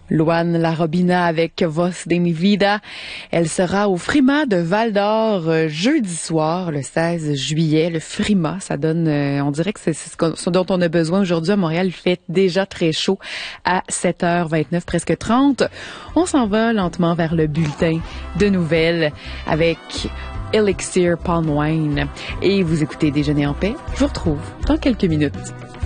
Luan Larobina avec Voz de mi vida. Elle sera au Frima de Val-d'Or jeudi soir, le 16 juillet. Le Frima, ça donne, on dirait que c'est ce dont on a besoin aujourd'hui à Montréal. Il fait déjà très chaud à 7h29, presque 30. On s'en va lentement vers le bulletin de nouvelles avec Elixir Palm Wine. Et vous écoutez Déjeuner en paix. Je vous retrouve dans quelques minutes.